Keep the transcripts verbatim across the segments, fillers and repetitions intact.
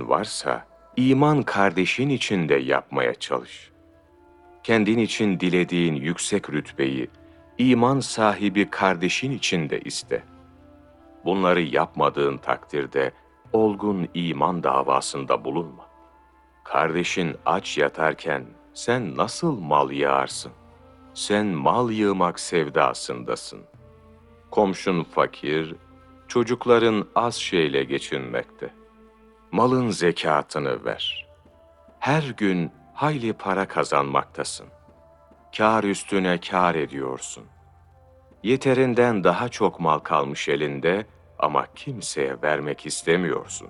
kardeşin varsa, iman kardeşin için de yapmaya çalış. Kendin için dilediğin yüksek rütbeyi, iman sahibi kardeşin için de iste. Bunları yapmadığın takdirde, olgun iman davasında bulunma. Kardeşin aç yatarken, sen nasıl mal yağarsın? Sen mal yığmak sevdasındasın. Komşun fakir, çocukların az şeyle geçinmekte. Malın zekatını ver. Her gün hayli para kazanmaktasın. Kâr üstüne kâr ediyorsun. Yeterinden daha çok mal kalmış elinde ama kimseye vermek istemiyorsun.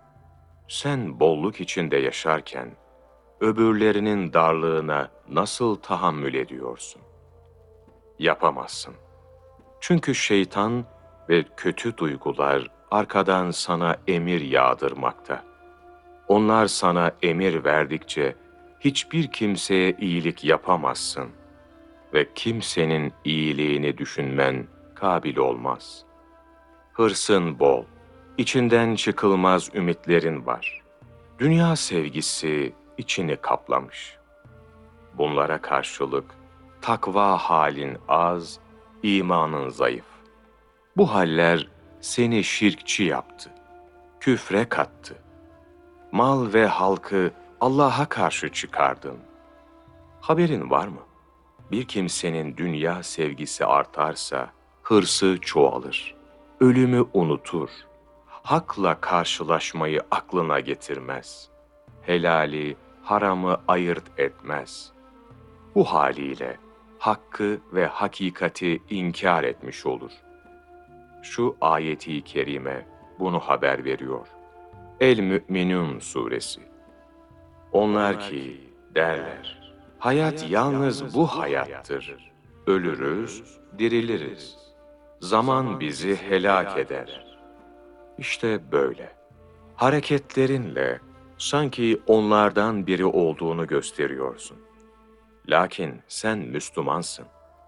Sen bolluk içinde yaşarken, öbürlerinin darlığına nasıl tahammül ediyorsun? Yapamazsın. Çünkü şeytan ve kötü duygular arkadan sana emir yağdırmakta. Onlar sana emir verdikçe hiçbir kimseye iyilik yapamazsın ve kimsenin iyiliğini düşünmen kabil olmaz. Hırsın bol, içinden çıkılmaz ümitlerin var. Dünya sevgisi içini kaplamış. Bunlara karşılık takva halin az, imanın zayıf. Bu haller seni şirkçi yaptı, küfre kattı. Mal ve halkı Allah'a karşı çıkardın. Haberin var mı? Bir kimsenin dünya sevgisi artarsa hırsı çoğalır, ölümü unutur, hakla karşılaşmayı aklına getirmez, helali, haramı ayırt etmez. Bu haliyle hakkı ve hakikati inkar etmiş olur. Şu ayeti kerime bunu haber veriyor. El-Mü'minun suresi. Onlar ki derler, hayat yalnız bu hayattır. Ölürüz, diriliriz. Zaman bizi helak eder. İşte böyle. Hareketlerinle sanki onlardan biri olduğunu gösteriyorsun. Lakin sen Müslümansın.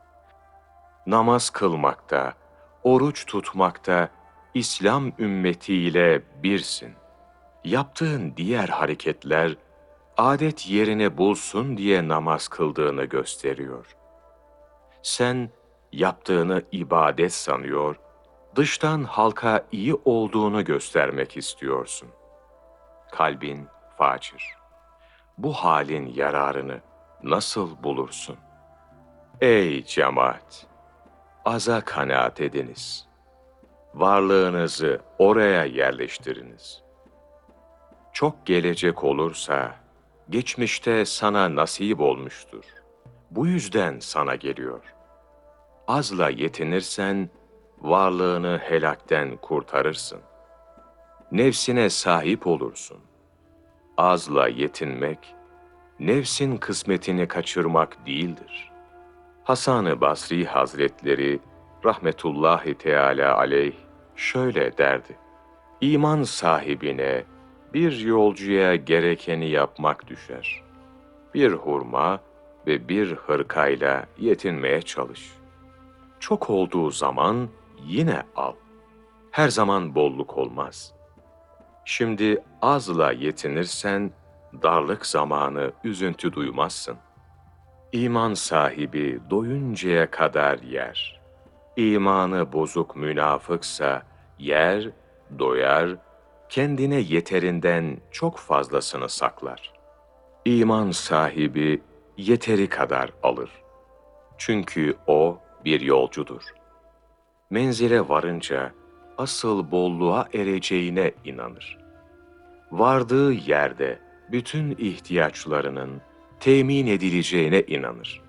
Namaz kılmakta, oruç tutmakta İslam ümmetiyle birsin. Yaptığın diğer hareketler adet yerini bulsun diye namaz kıldığını gösteriyor. Sen yaptığını ibadet sanıyor, dıştan halka iyi olduğunu göstermek istiyorsun. Kalbin facir. Bu halin yararını nasıl bulursun? Ey cemaat! Aza kanaat ediniz. Varlığınızı oraya yerleştiriniz. Çok gelecek olursa, geçmişte sana nasip olmuştur. Bu yüzden sana geliyor. Azla yetinirsen, varlığını helakten kurtarırsın. Nefsine sahip olursun. Azla yetinmek, nefsin kısmetini kaçırmak değildir. Hasan-ı Basri Hazretleri, rahmetullahi teâlâ aleyh, şöyle derdi. İman sahibine, bir yolcuya gerekeni yapmak düşer. Bir hurma ve bir hırkayla yetinmeye çalış. Çok olduğu zaman yine al. Her zaman bolluk olmaz. Şimdi azla yetinirsen, darlık zamanı üzüntü duymazsın. İman sahibi doyuncaya kadar yer. İmanı bozuk münafıksa yer, doyar, kendine yeterinden çok fazlasını saklar. İman sahibi yeteri kadar alır. Çünkü o bir yolcudur. Menzile varınca asıl bolluğa ereceğine inanır. Vardığı yerde bütün ihtiyaçlarının temin edileceğine inanır.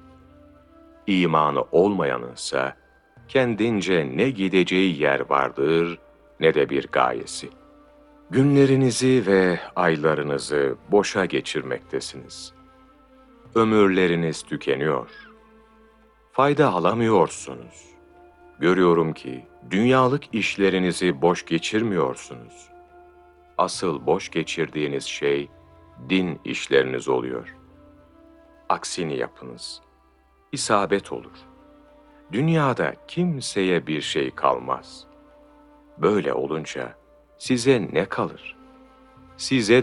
İmanı olmayanınsa kendince ne gideceği yer vardır ne de bir gayesi. Günlerinizi ve aylarınızı boşa geçirmektesiniz. Ömürleriniz tükeniyor. Fayda alamıyorsunuz. Görüyorum ki dünyalık işlerinizi boş geçirmiyorsunuz. Asıl boş geçirdiğiniz şey din işleriniz oluyor. Aksini yapınız. İsabet olur. Dünyada kimseye bir şey kalmaz. Böyle olunca size ne kalır? Size